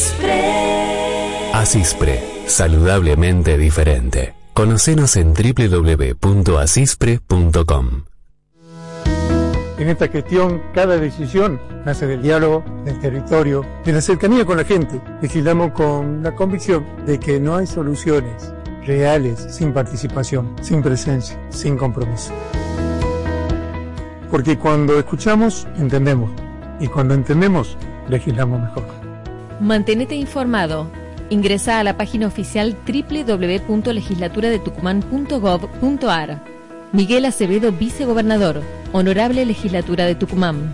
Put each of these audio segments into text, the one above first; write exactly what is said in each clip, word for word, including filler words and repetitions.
Asispre. Asispre, saludablemente diferente. Conocenos en doble u doble u doble u punto asispre punto com. En esta gestión, cada decisión nace del diálogo, del territorio, de la cercanía con la gente. Legislamos con la convicción de que no hay soluciones reales sin participación, sin presencia, sin compromiso. Porque cuando escuchamos, entendemos. Y cuando entendemos, legislamos mejor. Mantenete informado. Ingresa a la página oficial doble u doble u doble u punto legislatura de tucumán punto gov punto ar. Miguel Acevedo, vicegobernador. Honorable Legislatura de Tucumán.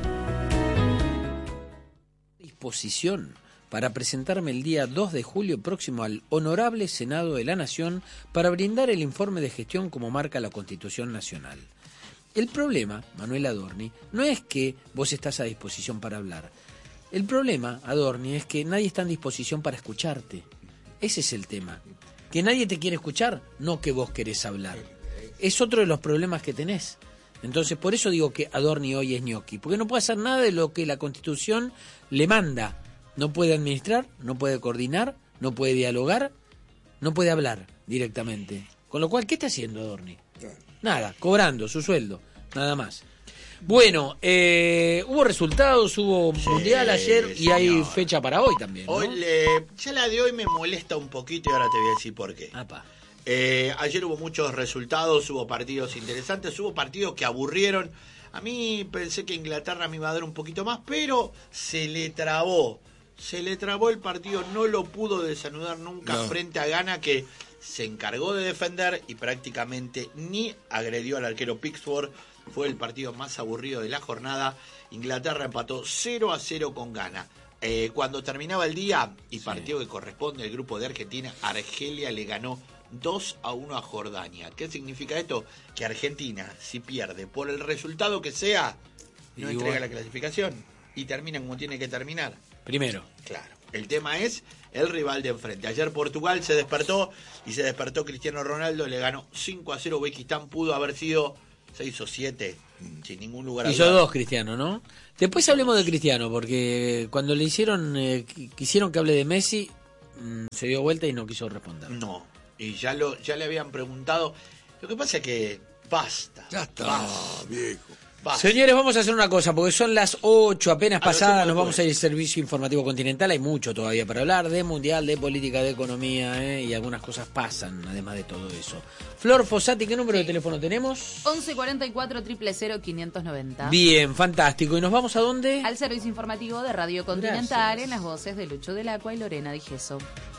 Disposición para presentarme el día dos de julio próximo al Honorable Senado de la Nación para brindar el informe de gestión como marca la Constitución Nacional. El problema, Manuel Adorni, no es que vos estás a disposición para hablar. El problema, Adorni, es que nadie está en disposición para escucharte. Ese es el tema. Que nadie te quiere escuchar, no que vos querés hablar. Es otro de los problemas que tenés. Entonces, por eso digo que Adorni hoy es ñoqui, porque no puede hacer nada de lo que la Constitución le manda. No puede administrar, no puede coordinar, no puede dialogar, no puede hablar directamente. Con lo cual, ¿qué está haciendo Adorni? Nada, cobrando su sueldo, nada más. Bueno, eh, hubo resultados, hubo sí, mundial ayer y señor. Hay fecha para hoy también, ¿no? Hoy le, ya la de hoy me molesta un poquito y ahora te voy a decir por qué. Apa. Eh, ayer hubo muchos resultados, hubo partidos interesantes, hubo partidos que aburrieron. A mí pensé que Inglaterra me iba a dar un poquito más, pero se le trabó. Se le trabó el partido, no lo pudo desanudar nunca no. frente a Ghana, que se encargó de defender y prácticamente ni agredió al arquero Pickford. Fue el partido más aburrido de la jornada. Inglaterra empató cero a cero con Ghana. Eh, cuando terminaba el día y partido sí. que corresponde al grupo de Argentina, Argelia le ganó dos a uno a Jordania. ¿Qué significa esto? Que Argentina, si pierde por el resultado que sea, no y entrega bueno. la clasificación y termina como tiene que terminar. Primero. Claro. El tema es el rival de enfrente. Ayer Portugal se despertó y se despertó Cristiano Ronaldo, le ganó cinco a cero. Uzbekistán pudo haber sido seis o siete, sin ningún lugar a dudas. Hizo dos Cristiano, ¿no? Después hablemos de Cristiano, porque cuando le hicieron, eh, quisieron que hable de Messi, mmm, se dio vuelta y no quiso responder. No. Y ya lo ya le habían preguntado. Lo que pasa es que basta. Ya está, basta, viejo. Basta. Señores, vamos a hacer una cosa, porque son las ocho apenas pasadas, nos vamos a ir al servicio informativo continental. Hay mucho todavía para hablar de mundial, de política, de economía, ¿eh? Y algunas cosas pasan, además de todo eso. Flor Fossati, ¿qué número de teléfono tenemos? once cuarenta y cuatro, cero cero cero, quinientos noventa. Bien, fantástico. ¿Y nos vamos a dónde? Al servicio informativo de Radio Continental. Gracias. En las voces de Lucho del Acua y Lorena Di Gesso.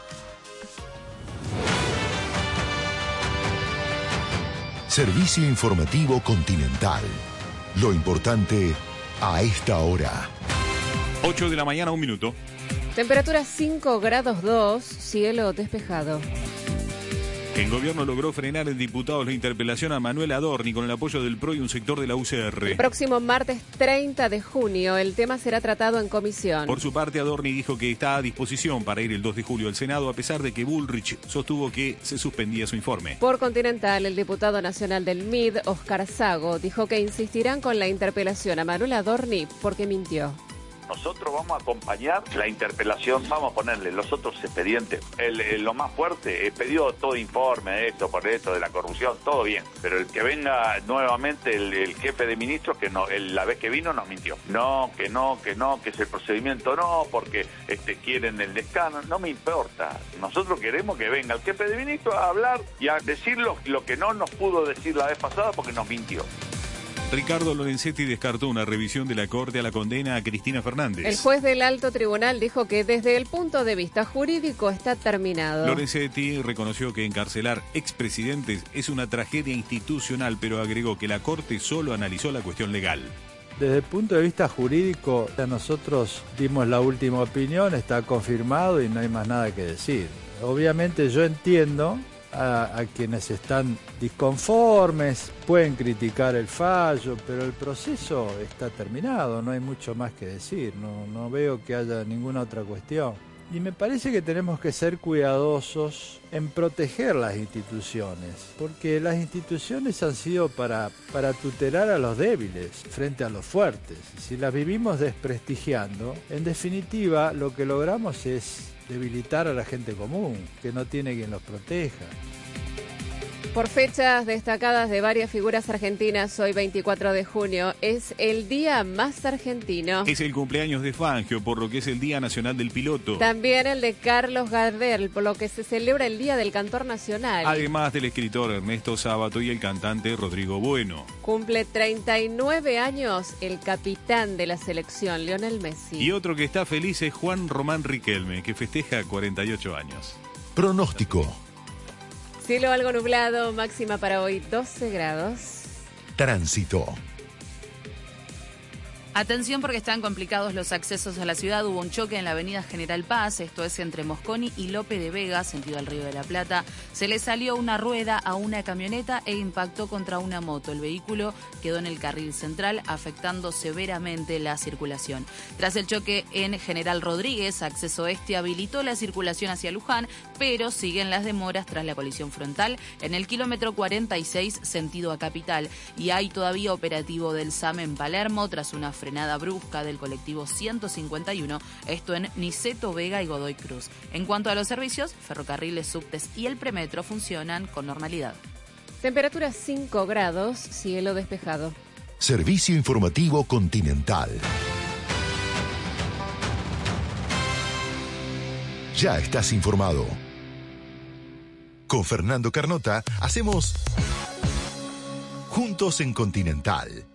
Servicio informativo Continental. Lo importante a esta hora. ocho de la mañana, un minuto. Temperatura cinco grados dos, cielo despejado. El gobierno logró frenar en diputados la interpelación a Manuel Adorni con el apoyo del P R O y un sector de la U C R. El próximo martes treinta de junio el tema será tratado en comisión. Por su parte, Adorni dijo que está a disposición para ir el dos de julio al Senado, a pesar de que Bullrich sostuvo que se suspendía su informe. Por Continental, el diputado nacional del M I D, Oscar Sago, dijo que insistirán con la interpelación a Manuel Adorni porque mintió. Nosotros vamos a acompañar la interpelación, vamos a ponerle los otros expedientes. El, el, lo más fuerte, eh, pidió todo informe de esto, por esto, de la corrupción, todo bien. Pero el que venga nuevamente el, el jefe de ministros, que no, el, la vez que vino nos mintió. No, que no, que no, que ese procedimiento no, porque este quieren el descano. No me importa. Nosotros queremos que venga el jefe de ministros a hablar y a decir lo, lo que no nos pudo decir la vez pasada porque nos mintió. Ricardo Lorenzetti descartó una revisión de la Corte a la condena a Cristina Fernández. El juez del alto tribunal dijo que desde el punto de vista jurídico está terminado. Lorenzetti reconoció que encarcelar expresidentes es una tragedia institucional, pero agregó que la Corte solo analizó la cuestión legal. Desde el punto de vista jurídico, nosotros dimos la última opinión, está confirmado y no hay más nada que decir. Obviamente yo entiendo A, a quienes están disconformes, pueden criticar el fallo, pero el proceso está terminado, no hay mucho más que decir, no, no veo que haya ninguna otra cuestión. Y me parece que tenemos que ser cuidadosos en proteger las instituciones, porque las instituciones han sido para, para tutelar a los débiles frente a los fuertes. Si las vivimos desprestigiando, en definitiva lo que logramos es debilitar a la gente común, que no tiene quien los proteja. Por fechas destacadas de varias figuras argentinas, hoy veinticuatro de junio es el día más argentino. Es el cumpleaños de Fangio, por lo que es el Día Nacional del Piloto. También el de Carlos Gardel, por lo que se celebra el Día del Cantor Nacional. Además del escritor Ernesto Sábato y el cantante Rodrigo Bueno. Cumple treinta y nueve años el capitán de la selección, Lionel Messi. Y otro que está feliz es Juan Román Riquelme, que festeja cuarenta y ocho años. Pronóstico. Cielo algo nublado, máxima para hoy doce grados. Tránsito. Atención porque están complicados los accesos a la ciudad. Hubo un choque en la avenida General Paz, esto es entre Mosconi y Lope de Vega, sentido al Río de la Plata. Se le salió una rueda a una camioneta e impactó contra una moto. El vehículo quedó en el carril central, afectando severamente la circulación. Tras el choque en General Rodríguez, acceso este habilitó la circulación hacia Luján, pero siguen las demoras tras la colisión frontal en el kilómetro cuarenta y seis, sentido a Capital. Y hay todavía operativo del S A M en Palermo, tras una frenada brusca del colectivo ciento cincuenta y uno, esto en Niceto, Vega y Godoy Cruz. En cuanto a los servicios, ferrocarriles, subtes y el premetro funcionan con normalidad. Temperatura cinco grados, cielo despejado. Servicio informativo Continental. Ya estás informado. Con Fernando Carnota hacemos Juntos en Continental.